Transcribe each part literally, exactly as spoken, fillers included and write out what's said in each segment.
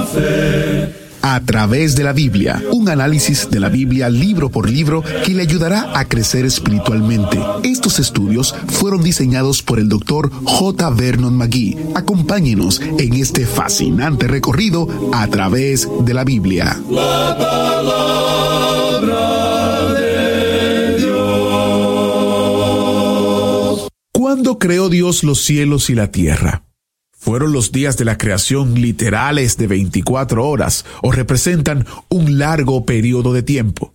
la fe. A través de la Biblia, un análisis de la Biblia libro por libro que le ayudará a crecer espiritualmente. Estos estudios fueron diseñados por el doctor J. Vernon McGee. Acompáñenos en este fascinante recorrido a través de la Biblia. La palabra de Dios. ¿Cuándo creó Dios los cielos y la tierra? ¿Fueron los días de la creación literales de veinticuatro horas o representan un largo periodo de tiempo?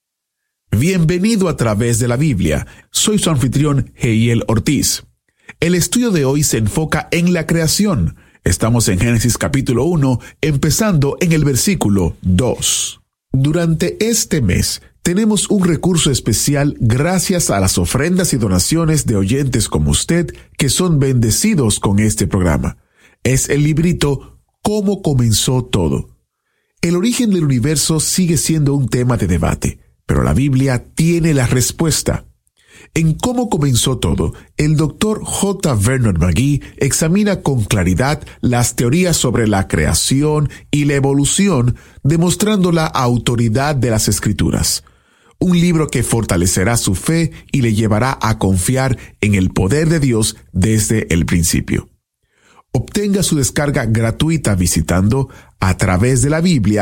Bienvenido a través de la Biblia. Soy su anfitrión, Heiel Ortiz. El estudio de hoy se enfoca en la creación. Estamos en Génesis capítulo uno, empezando en el versículo dos. Durante este mes, tenemos un recurso especial gracias a las ofrendas y donaciones de oyentes como usted que son bendecidos con este programa. Es el librito ¿Cómo comenzó todo? El origen del universo sigue siendo un tema de debate, pero la Biblia tiene la respuesta. En Cómo comenzó todo, el doctor J. Vernon McGee examina con claridad las teorías sobre la creación y la evolución, demostrando la autoridad de las Escrituras. Un libro que fortalecerá su fe y le llevará a confiar en el poder de Dios desde el principio. Obtenga su descarga gratuita visitando a través de la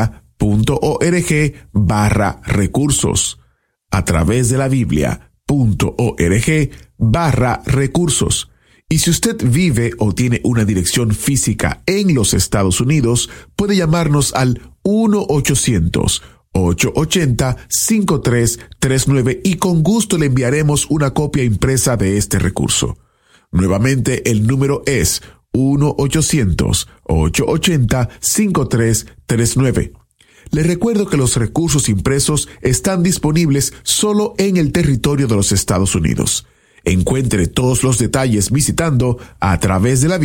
Biblia.org barra recursos. A través de la Biblia.org barra recursos. Y si usted vive o tiene una dirección física en los Estados Unidos, puede llamarnos al uno ochocientos, ocho ocho cero, cinco tres tres nueve y con gusto le enviaremos una copia impresa de este recurso. Nuevamente el número es uno ochocientos, ocho ocho cero, cinco tres tres nueve. Les recuerdo que los recursos impresos están disponibles solo en el territorio de los Estados Unidos. Encuentre todos los detalles visitando a través de la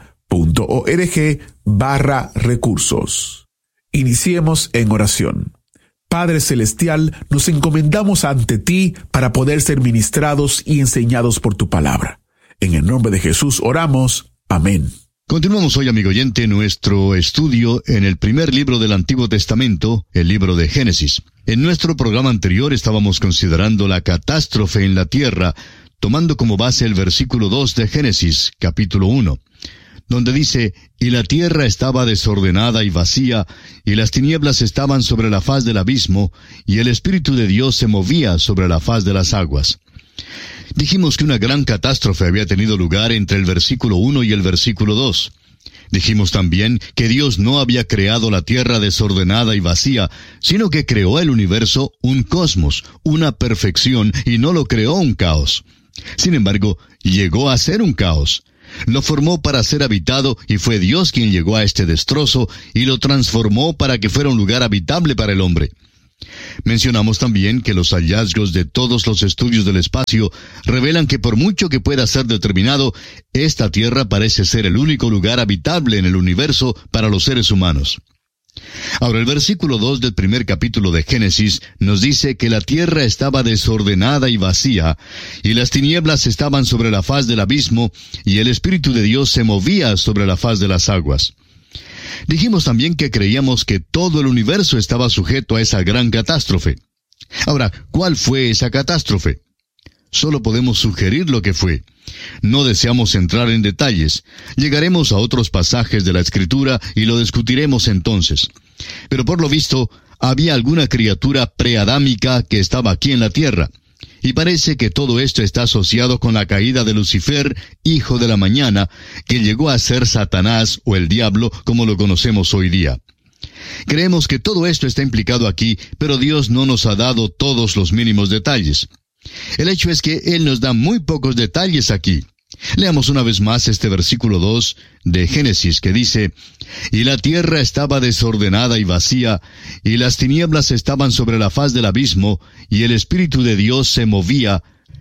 Biblia.org barra recursos. Iniciemos en oración. Padre Celestial, nos encomendamos ante ti para poder ser ministrados y enseñados por tu palabra. En el nombre de Jesús oramos. Amén. Continuamos hoy, amigo oyente, nuestro estudio en el primer libro del Antiguo Testamento, el libro de Génesis. En nuestro programa anterior estábamos considerando la catástrofe en la tierra, tomando como base el versículo dos de Génesis, capítulo uno, donde dice, «Y la tierra estaba desordenada y vacía, y las tinieblas estaban sobre la faz del abismo, y el Espíritu de Dios se movía sobre la faz de las aguas». Dijimos que una gran catástrofe había tenido lugar entre el versículo uno y el versículo dos. Dijimos también que Dios no había creado la tierra desordenada y vacía, sino que creó el universo, un cosmos, una perfección, y no lo creó un caos. Sin embargo, llegó a ser un caos. Lo formó para ser habitado y fue Dios quien llegó a este destrozo y lo transformó para que fuera un lugar habitable para el hombre. Mencionamos también que los hallazgos de todos los estudios del espacio revelan que por mucho que pueda ser determinado, esta tierra parece ser el único lugar habitable en el universo para los seres humanos. Ahora, el versículo dos del primer capítulo de Génesis nos dice que la tierra estaba desordenada y vacía, y las tinieblas estaban sobre la faz del abismo, y el Espíritu de Dios se movía sobre la faz de las aguas. Dijimos también que creíamos que todo el universo estaba sujeto a esa gran catástrofe. Ahora, ¿cuál fue esa catástrofe? Solo podemos sugerir lo que fue. No deseamos entrar en detalles. Llegaremos a otros pasajes de la Escritura y lo discutiremos entonces. Pero por lo visto, había alguna criatura preadámica que estaba aquí en la tierra. Y parece que todo esto está asociado con la caída de Lucifer, hijo de la mañana, que llegó a ser Satanás o el diablo como lo conocemos hoy día. Creemos que todo esto está implicado aquí, pero Dios no nos ha dado todos los mínimos detalles. El hecho es que Él nos da muy pocos detalles aquí. Leamos una vez más este versículo dos de Génesis que dice, «Y la tierra estaba desordenada y vacía, y las tinieblas estaban sobre la faz del abismo, y el Espíritu de Dios se movía».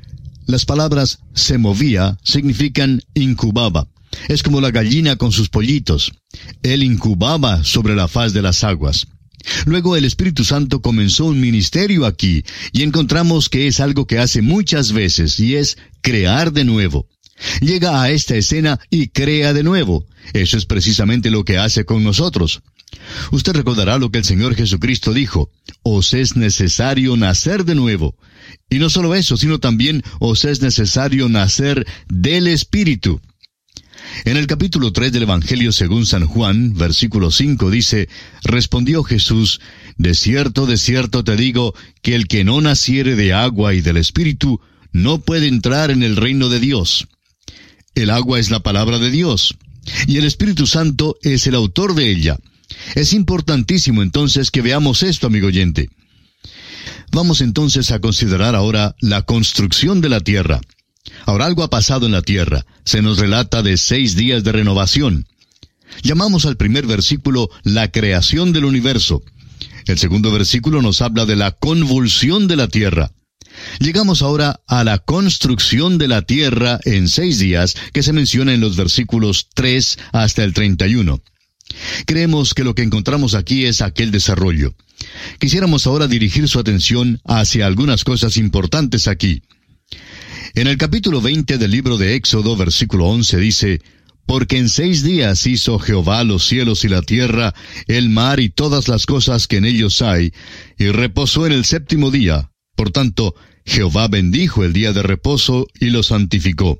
Las palabras «se movía» significan incubaba. Es como la gallina con sus pollitos. Él incubaba sobre la faz de las aguas. Luego el Espíritu Santo comenzó un ministerio aquí, y encontramos que es algo que hace muchas veces, y es crear de nuevo. Llega a esta escena y crea de nuevo. Eso es precisamente lo que hace con nosotros. Usted recordará lo que el Señor Jesucristo dijo: os es necesario nacer de nuevo. Y no solo eso, sino también os es necesario nacer del Espíritu. En el capítulo tres del Evangelio según San Juan, versículo cinco, dice: respondió Jesús: de cierto, de cierto te digo, que el que no naciere de agua y del Espíritu, no puede entrar en el reino de Dios. El agua es la palabra de Dios, y el Espíritu Santo es el autor de ella. Es importantísimo entonces que veamos esto, amigo oyente. Vamos entonces a considerar ahora la construcción de la tierra. Ahora algo ha pasado en la tierra. Se nos relata de seis días de renovación. Llamamos al primer versículo la creación del universo. El segundo versículo nos habla de la convulsión de la tierra. Llegamos ahora a la construcción de la tierra en seis días, que se menciona en los versículos tres hasta el treinta y uno. Creemos que lo que encontramos aquí es aquel desarrollo. Quisiéramos ahora dirigir su atención hacia algunas cosas importantes aquí. En el capítulo veinte del libro de Éxodo, versículo once, dice: porque en seis días hizo Jehová los cielos y la tierra, el mar y todas las cosas que en ellos hay, y reposó en el séptimo día. Por tanto, Jehová bendijo el día de reposo y lo santificó.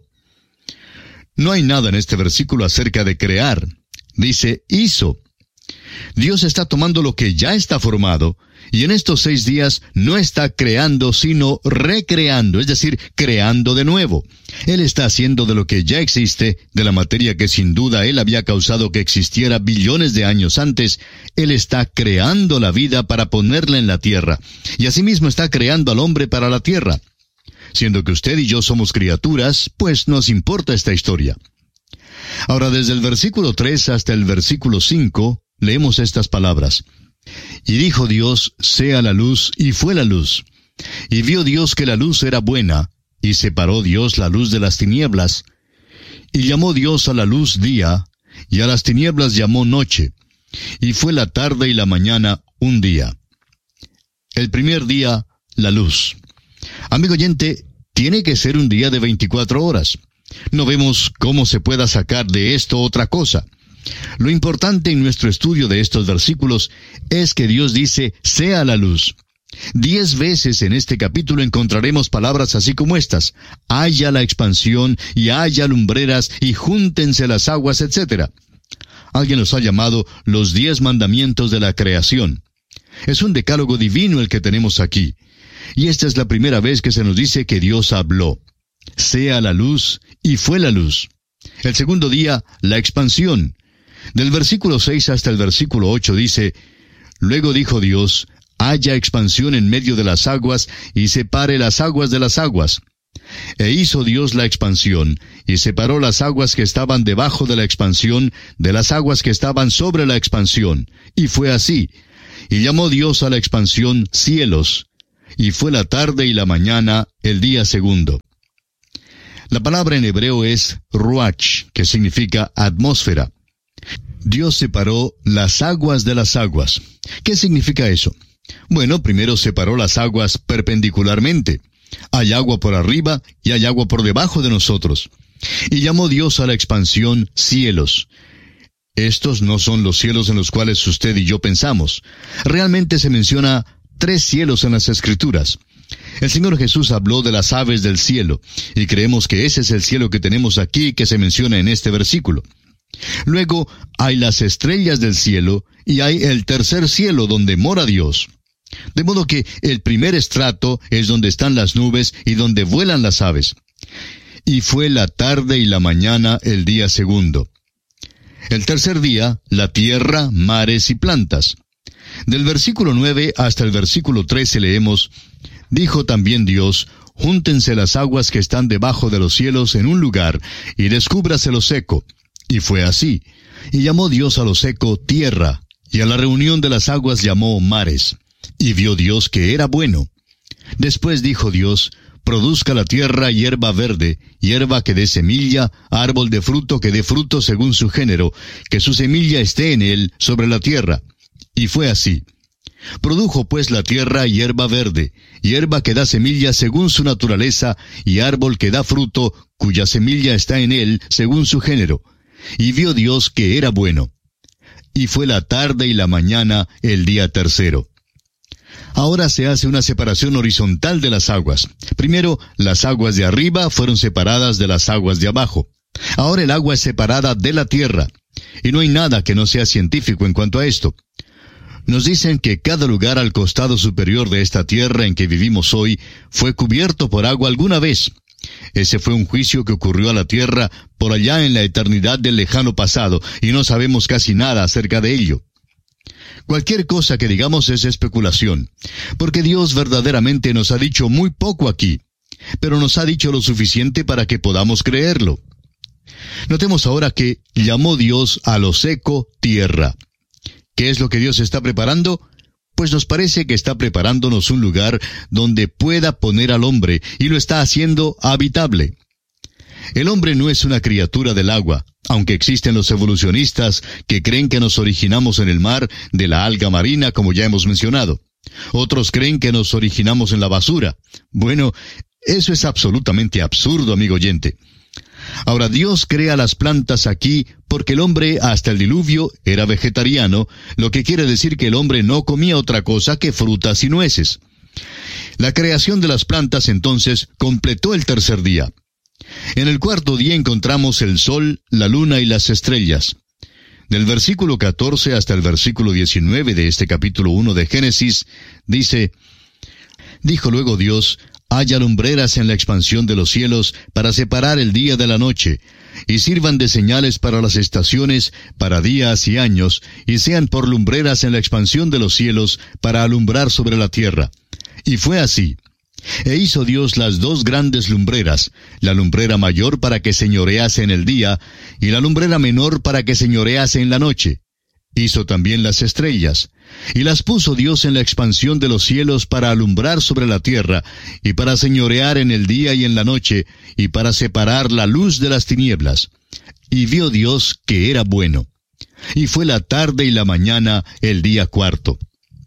No hay nada en este versículo acerca de crear. Dice, hizo. Dios está tomando lo que ya está formado, y en estos seis días no está creando, sino recreando, es decir, creando de nuevo. Él está haciendo de lo que ya existe, de la materia que sin duda Él había causado que existiera billones de años antes. Él está creando la vida para ponerla en la tierra, y asimismo está creando al hombre para la tierra. Siendo que usted y yo somos criaturas, pues nos importa esta historia. Ahora, desde el versículo tres hasta el versículo cinco, leemos estas palabras. Y dijo Dios, sea la luz, y fue la luz. Y vio Dios que la luz era buena, y separó Dios la luz de las tinieblas. Y llamó Dios a la luz día, y a las tinieblas llamó noche. Y fue la tarde y la mañana un día. El primer día, la luz. Amigo oyente, tiene que ser un día de veinticuatro horas. No vemos cómo se pueda sacar de esto otra cosa. Lo importante en nuestro estudio de estos versículos es que Dios dice, sea la luz. Diez veces en este capítulo encontraremos palabras así como estas: haya la expansión, y haya lumbreras, y júntense las aguas, etcétera. Alguien los ha llamado los diez mandamientos de la creación. Es un decálogo divino el que tenemos aquí. Y esta es la primera vez que se nos dice que Dios habló. Sea la luz, y fue la luz. El segundo día, la expansión. Del versículo seis hasta el versículo ocho dice, luego dijo Dios, haya expansión en medio de las aguas, y separe las aguas de las aguas. E hizo Dios la expansión, y separó las aguas que estaban debajo de la expansión, de las aguas que estaban sobre la expansión. Y fue así. Y llamó Dios a la expansión cielos. Y fue la tarde y la mañana, el día segundo. La palabra en hebreo es ruach, que significa atmósfera. Dios separó las aguas de las aguas. ¿Qué significa eso? Bueno, primero separó las aguas perpendicularmente. Hay agua por arriba y hay agua por debajo de nosotros. Y llamó Dios a la expansión cielos. Estos no son los cielos en los cuales usted y yo pensamos. Realmente se menciona tres cielos en las Escrituras. El Señor Jesús habló de las aves del cielo, y creemos que ese es el cielo que tenemos aquí, que se menciona en este versículo. Luego hay las estrellas del cielo, y hay el tercer cielo donde mora Dios. De modo que el primer estrato es donde están las nubes y donde vuelan las aves. Y fue la tarde y la mañana el día segundo. El tercer día, la tierra, mares y plantas. Del versículo nueve hasta el versículo trece leemos, dijo también Dios, júntense las aguas que están debajo de los cielos en un lugar, y descúbrase lo seco. Y fue así. Y llamó Dios a lo seco tierra, y a la reunión de las aguas llamó mares. Y vio Dios que era bueno. Después dijo Dios, produzca la tierra hierba verde, hierba que dé semilla, árbol de fruto que dé fruto según su género, que su semilla esté en él sobre la tierra. Y fue así. Produjo pues la tierra hierba verde, hierba que da semilla según su naturaleza, y árbol que da fruto, cuya semilla está en él según su género. Y vio Dios que era bueno. y fue la tarde y la mañana el día tercero. Ahora se hace una separación horizontal de las aguas. Primero, las aguas de arriba fueron separadas de las aguas de abajo. Ahora el agua es separada de la tierra. Y no hay nada que no sea científico en cuanto a esto. Nos dicen que cada lugar al costado superior de esta tierra en que vivimos hoy fue cubierto por agua alguna vez. Ese fue un juicio que ocurrió a la tierra por allá en la eternidad del lejano pasado, y no sabemos casi nada acerca de ello. Cualquier cosa que digamos es especulación, porque Dios verdaderamente nos ha dicho muy poco aquí, pero nos ha dicho lo suficiente para que podamos creerlo. Notemos ahora que llamó Dios a lo seco tierra. ¿Qué es lo que Dios está preparando? Pues nos parece que está preparándonos un lugar donde pueda poner al hombre, y lo está haciendo habitable. El hombre no es una criatura del agua, aunque existen los evolucionistas que creen que nos originamos en el mar de la alga marina, como ya hemos mencionado. Otros creen que nos originamos en la basura. Bueno, eso es absolutamente absurdo, amigo oyente. Ahora, Dios crea las plantas aquí porque el hombre hasta el diluvio era vegetariano, lo que quiere decir que el hombre no comía otra cosa que frutas y nueces. La creación de las plantas entonces completó el tercer día. En el cuarto día encontramos el sol, la luna y las estrellas. Del versículo catorce hasta el versículo diecinueve de este capítulo uno de Génesis, dice: Dijo luego Dios: haya lumbreras en la expansión de los cielos para separar el día de la noche, y sirvan de señales para las estaciones, para días y años, y sean por lumbreras en la expansión de los cielos para alumbrar sobre la tierra. Y fue así. E hizo Dios las dos grandes lumbreras, la lumbrera mayor para que señorease en el día, y la lumbrera menor para que señorease en la noche. Hizo también las estrellas, y las puso Dios en la expansión de los cielos para alumbrar sobre la tierra, y para señorear en el día y en la noche, y para separar la luz de las tinieblas. Y vio Dios que era bueno. Y fue la tarde y la mañana el día cuarto.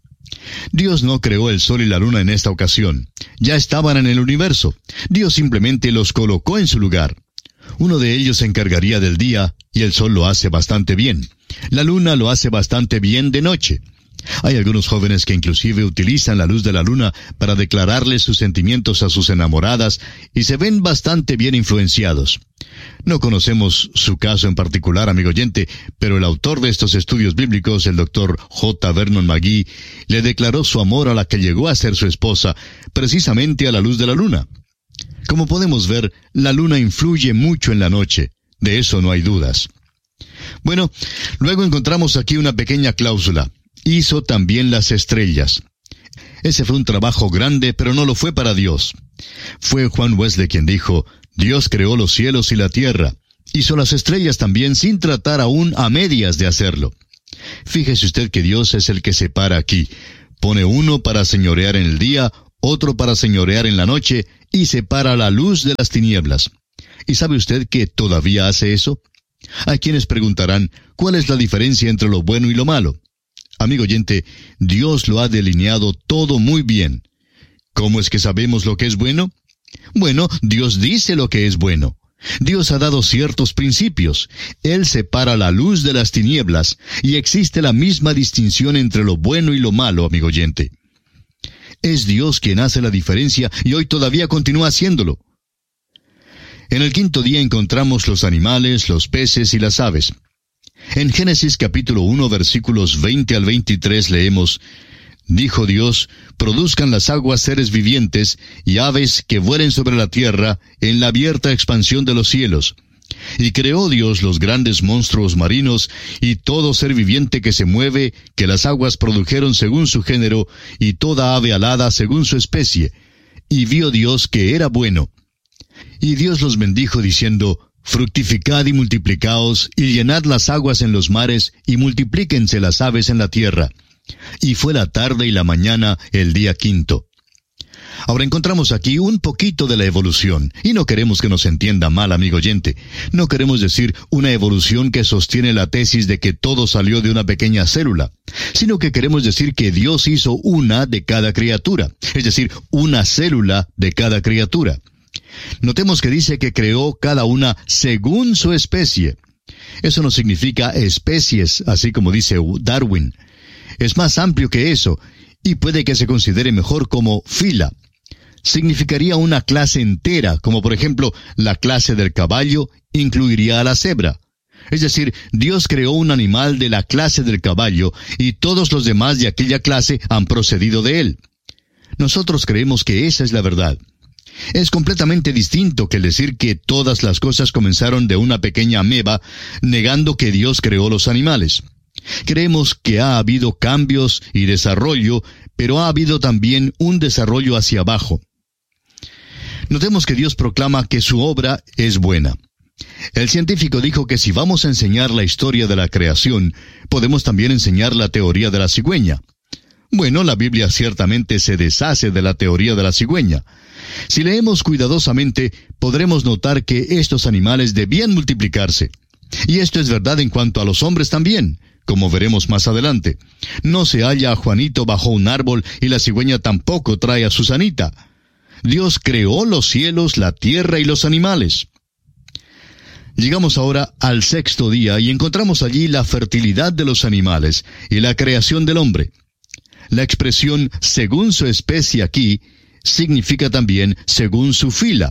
Dios no creó el sol y la luna en esta ocasión. Ya estaban en el universo. Dios simplemente los colocó en su lugar. Uno de ellos se encargaría del día, y el sol lo hace bastante bien. La luna lo hace bastante bien de noche. Hay algunos jóvenes que inclusive utilizan la luz de la luna para declararles sus sentimientos a sus enamoradas, y se ven bastante bien influenciados. No conocemos su caso en particular, amigo oyente, pero el autor de estos estudios bíblicos, el doctor J. Vernon McGee, le declaró su amor a la que llegó a ser su esposa, precisamente a la luz de la luna. Como podemos ver, la luna influye mucho en la noche. De eso no hay dudas. Bueno, luego encontramos aquí una pequeña cláusula. Hizo también las estrellas. Ese fue un trabajo grande, pero no lo fue para Dios. Fue Juan Wesley quien dijo: Dios creó los cielos y la tierra. Hizo las estrellas también sin tratar aún a medias de hacerlo. Fíjese usted que Dios es el que separa aquí. Pone uno para señorear en el día, otro para señorear en la noche, y separa la luz de las tinieblas. ¿Y sabe usted que todavía hace eso? Hay quienes preguntarán, ¿cuál es la diferencia entre lo bueno y lo malo? Amigo oyente, Dios lo ha delineado todo muy bien. ¿Cómo es que sabemos lo que es bueno? Bueno, Dios dice lo que es bueno. Dios ha dado ciertos principios. Él separa la luz de las tinieblas, y existe la misma distinción entre lo bueno y lo malo, amigo oyente. Es Dios quien hace la diferencia, y hoy todavía continúa haciéndolo. En el quinto día encontramos los animales, los peces y las aves. En Génesis capítulo uno, versículos veinte al veintitrés leemos: Dijo Dios: produzcan las aguas seres vivientes, y aves que vuelen sobre la tierra, en la abierta expansión de los cielos. Y creó Dios los grandes monstruos marinos, y todo ser viviente que se mueve, que las aguas produjeron según su género, y toda ave alada según su especie. Y vio Dios que era bueno. Y Dios los bendijo diciendo: fructificad y multiplicaos, y llenad las aguas en los mares, y multiplíquense las aves en la tierra. Y fue la tarde y la mañana el día quinto. Ahora encontramos aquí un poquito de la evolución, y no queremos que nos entienda mal, amigo oyente. No queremos decir una evolución que sostiene la tesis de que todo salió de una pequeña célula, sino que queremos decir que Dios hizo una de cada criatura, es decir, una célula de cada criatura. Notemos que dice que creó cada una según su especie. Eso no significa especies, así como dice Darwin. Es más amplio que eso, y puede que se considere mejor como fila. Significaría una clase entera, como por ejemplo la clase del caballo incluiría a la cebra. Es decir, Dios creó un animal de la clase del caballo y todos los demás de aquella clase han procedido de él. Nosotros creemos que esa es la verdad. Es completamente distinto que el decir que todas las cosas comenzaron de una pequeña ameba, negando que Dios creó los animales. Creemos que ha habido cambios y desarrollo, pero ha habido también un desarrollo hacia abajo. Notemos que Dios proclama que su obra es buena. El científico dijo que si vamos a enseñar la historia de la creación, podemos también enseñar la teoría de la cigüeña. Bueno, la Biblia ciertamente se deshace de la teoría de la cigüeña. Si leemos cuidadosamente, podremos notar que estos animales debían multiplicarse. Y esto es verdad en cuanto a los hombres también, como veremos más adelante. No se halla a Juanito bajo un árbol y la cigüeña tampoco trae a Susanita. Dios creó los cielos, la tierra y los animales. Llegamos ahora al sexto día y encontramos allí la fertilidad de los animales y la creación del hombre. La expresión según su especie aquí significa también según su fila.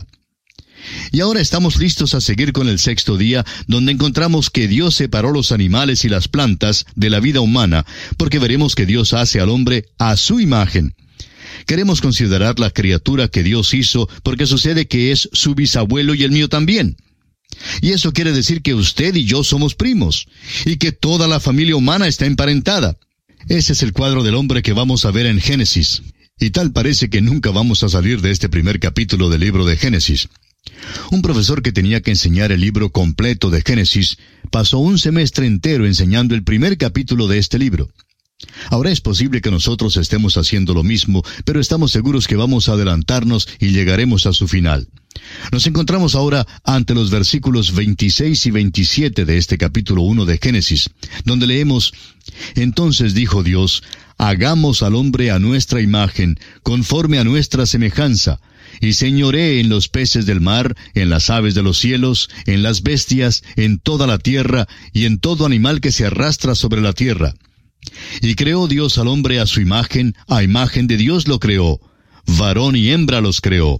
Y ahora estamos listos a seguir con el sexto día, donde encontramos que Dios separó los animales y las plantas de la vida humana, porque veremos que Dios hace al hombre a su imagen. Queremos considerar la criatura que Dios hizo, porque sucede que es su bisabuelo y el mío también. Y eso quiere decir que usted y yo somos primos, y que toda la familia humana está emparentada. Ese es el cuadro del hombre que vamos a ver en Génesis. Y tal parece que nunca vamos a salir de este primer capítulo del libro de Génesis. Un profesor que tenía que enseñar el libro completo de Génesis pasó un semestre entero enseñando el primer capítulo de este libro. Ahora es posible que nosotros estemos haciendo lo mismo, pero estamos seguros que vamos a adelantarnos y llegaremos a su final. Nos encontramos ahora ante los versículos veintiséis y veintisiete de este capítulo uno de Génesis, donde leemos: Entonces dijo Dios, hagamos al hombre a nuestra imagen, conforme a nuestra semejanza, y señoree en los peces del mar, en las aves de los cielos, en las bestias, en toda la tierra, y en todo animal que se arrastra sobre la tierra. Y creó Dios al hombre a su imagen, a imagen de Dios lo creó, varón y hembra los creó.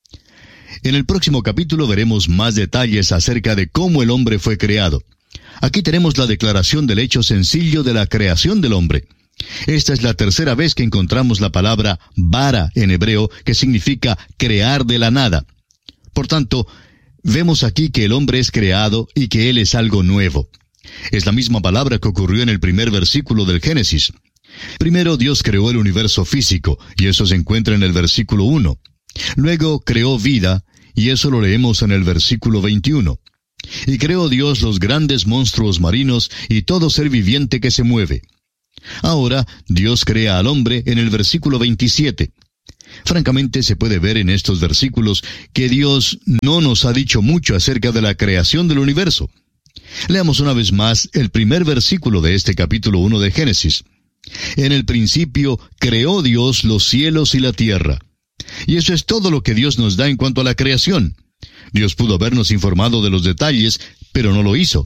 En el próximo capítulo veremos más detalles acerca de cómo el hombre fue creado. Aquí tenemos la declaración del hecho sencillo de la creación del hombre. Esta es la tercera vez que encontramos la palabra bara en hebreo, que significa crear de la nada. Por tanto, vemos aquí que el hombre es creado y que él es algo nuevo. Es la misma palabra que ocurrió en el primer versículo del Génesis. Primero Dios creó el universo físico, y eso se encuentra en el versículo uno. Luego creó vida, y eso lo leemos en el versículo veintiuno. Y creó Dios los grandes monstruos marinos y todo ser viviente que se mueve. Ahora Dios crea al hombre en el versículo veintisiete. Francamente se puede ver en estos versículos que Dios no nos ha dicho mucho acerca de la creación del universo. Leamos una vez más el primer versículo de este capítulo uno de Génesis. En el principio creó Dios los cielos y la tierra. Y eso es todo lo que Dios nos da en cuanto a la creación. Dios pudo habernos informado de los detalles, pero no lo hizo.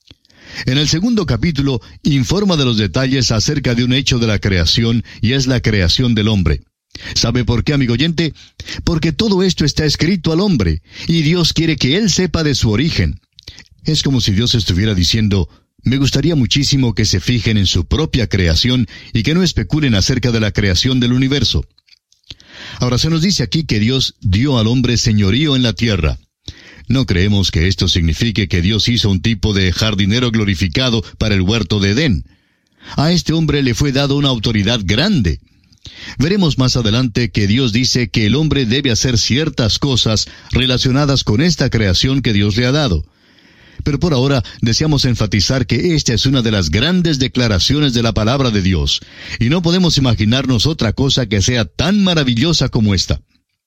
En el segundo capítulo informa de los detalles acerca de un hecho de la creación, y es la creación del hombre. ¿Sabe por qué, amigo oyente? Porque todo esto está escrito al hombre, y Dios quiere que él sepa de su origen. Es como si Dios estuviera diciendo: me gustaría muchísimo que se fijen en su propia creación y que no especulen acerca de la creación del universo. Ahora se nos dice aquí que Dios dio al hombre señorío en la tierra. No creemos que esto signifique que Dios hizo un tipo de jardinero glorificado para el huerto de Edén. A este hombre le fue dado una autoridad grande. Veremos más adelante que Dios dice que el hombre debe hacer ciertas cosas relacionadas con esta creación que Dios le ha dado. Pero por ahora deseamos enfatizar que esta es una de las grandes declaraciones de la palabra de Dios, y no podemos imaginarnos otra cosa que sea tan maravillosa como esta.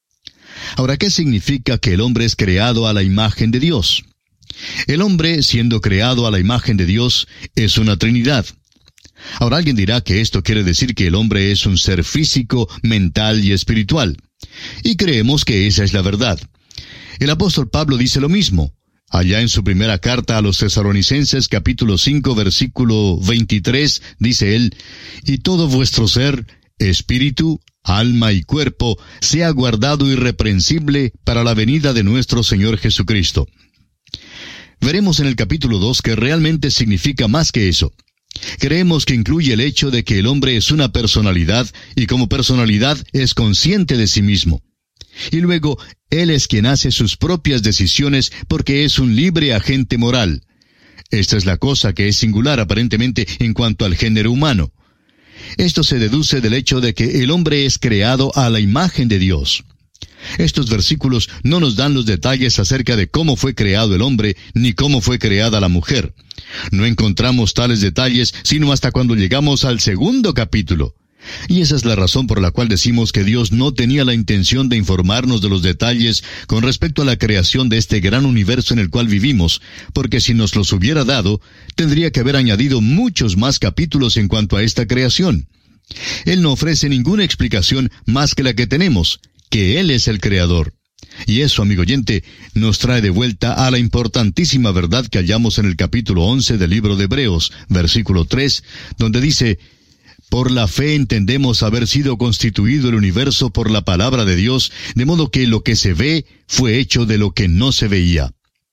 Ahora, ¿qué significa que el hombre es creado a la imagen de Dios? El hombre, siendo creado a la imagen de Dios, es una Trinidad. Ahora alguien dirá que esto quiere decir que el hombre es un ser físico, mental y espiritual. Y creemos que esa es la verdad. El apóstol Pablo dice lo mismo. Allá en su primera carta a los Tesalonicenses, capítulo cinco, versículo veintitrés, dice él, «Y todo vuestro ser, espíritu, alma y cuerpo, sea guardado irreprensible para la venida de nuestro Señor Jesucristo». Veremos en el capítulo dos que realmente significa más que eso. Creemos que incluye el hecho de que el hombre es una personalidad y como personalidad es consciente de sí mismo. Y luego, él es quien hace sus propias decisiones porque es un libre agente moral. Esta es la cosa que es singular aparentemente en cuanto al género humano. Esto se deduce del hecho de que el hombre es creado a la imagen de Dios. Estos versículos no nos dan los detalles acerca de cómo fue creado el hombre, ni cómo fue creada la mujer. No encontramos tales detalles sino hasta cuando llegamos al segundo capítulo. Y esa es la razón por la cual decimos que Dios no tenía la intención de informarnos de los detalles con respecto a la creación de este gran universo en el cual vivimos, porque si nos los hubiera dado, tendría que haber añadido muchos más capítulos en cuanto a esta creación. Él no ofrece ninguna explicación más que la que tenemos, que Él es el Creador. Y eso, amigo oyente, nos trae de vuelta a la importantísima verdad que hallamos en el capítulo once del libro de Hebreos, versículo tres, donde dice, «Por la fe entendemos haber sido constituido el universo por la palabra de Dios, de modo que lo que se ve fue hecho de lo que no se veía».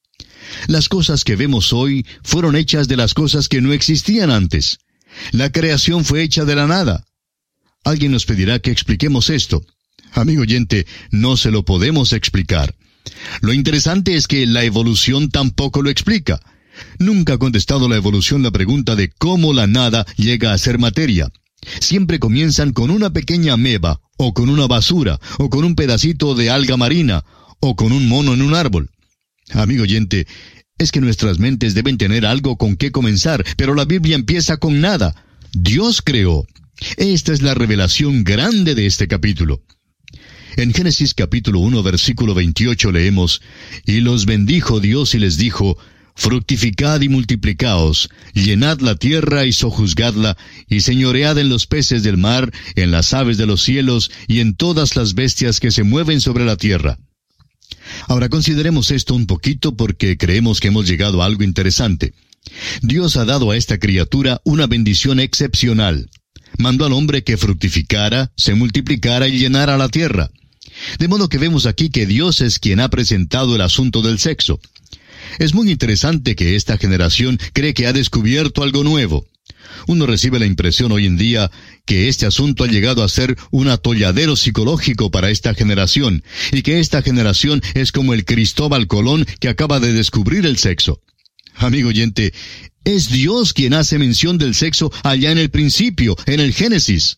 Las cosas que vemos hoy fueron hechas de las cosas que no existían antes. La creación fue hecha de la nada. Alguien nos pedirá que expliquemos esto. Amigo oyente, no se lo podemos explicar. Lo interesante es que la evolución tampoco lo explica. Nunca ha contestado la evolución la pregunta de cómo la nada llega a ser materia. Siempre comienzan con una pequeña ameba, o con una basura, o con un pedacito de alga marina, o con un mono en un árbol. Amigo oyente, es que nuestras mentes deben tener algo con qué comenzar, pero la Biblia empieza con nada. Dios creó. Esta es la revelación grande de este capítulo. En Génesis capítulo uno, versículo veintiocho leemos, «Y los bendijo Dios y les dijo, fructificad y multiplicaos, llenad la tierra y sojuzgadla, y señoread en los peces del mar, en las aves de los cielos, y en todas las bestias que se mueven sobre la tierra». Ahora consideremos esto un poquito porque creemos que hemos llegado a algo interesante. Dios ha dado a esta criatura una bendición excepcional. Mandó al hombre que fructificara, se multiplicara y llenara la tierra. De modo que vemos aquí que Dios es quien ha presentado el asunto del sexo. Es muy interesante que esta generación cree que ha descubierto algo nuevo. Uno recibe la impresión hoy en día que este asunto ha llegado a ser un atolladero psicológico para esta generación, y que esta generación es como el Cristóbal Colón que acaba de descubrir el sexo. Amigo oyente, es Dios quien hace mención del sexo allá en el principio, en el Génesis.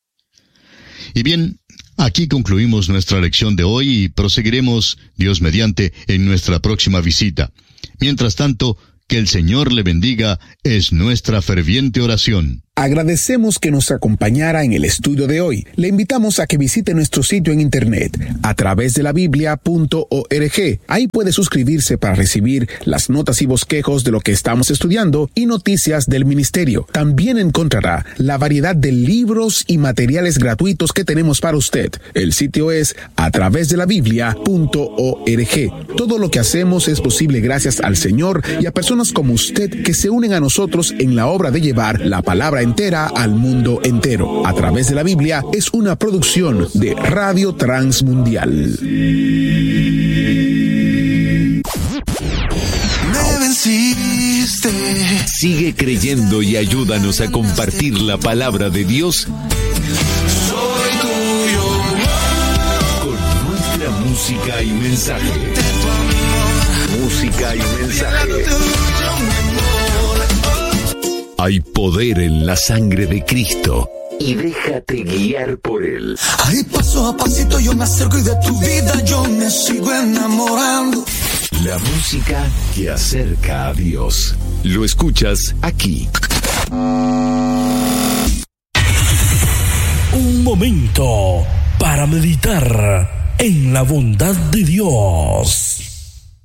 Y bien, aquí concluimos nuestra lección de hoy y proseguiremos, Dios mediante, en nuestra próxima visita. Mientras tanto, que el Señor le bendiga es nuestra ferviente oración. Agradecemos que nos acompañara en el estudio de hoy. Le invitamos a que visite nuestro sitio en internet a través de la biblia punto org. Ahí puede suscribirse para recibir las notas y bosquejos de lo que estamos estudiando y noticias del ministerio. También encontrará la variedad de libros y materiales gratuitos que tenemos para usted. El sitio es a través de la biblia punto org. Todo lo que hacemos es posible gracias al Señor y a personas como usted que se unen a nosotros en la obra de llevar la palabra entera al mundo entero. A través de la Biblia es una producción de Radio Transmundial. Me venciste. Sigue creyendo y ayúdanos a compartir la palabra de Dios Soy tuyo. con nuestra música y mensaje. Música y mensaje. Hay poder en la sangre de Cristo y déjate guiar por Él. Ahí paso a pasito yo me acerco y de tu vida yo me sigo enamorando. La música que acerca a Dios. Lo escuchas aquí. Un momento para meditar en la bondad de Dios.